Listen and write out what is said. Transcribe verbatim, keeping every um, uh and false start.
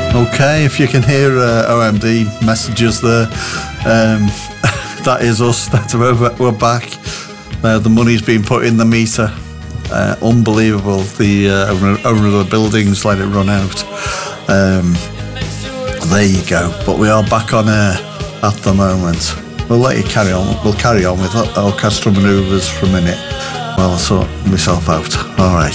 Okay, if you can hear uh, O M D messages there, um, that is us. That's we're, we're back. Uh, the money's been put in the meter. Uh, unbelievable. The uh, owner, owner of the buildings let it run out. Um, there you go. But we are back on air at the moment. We'll let you carry on. We'll carry on with orchestral manoeuvres for a minute while I sort myself out. All right.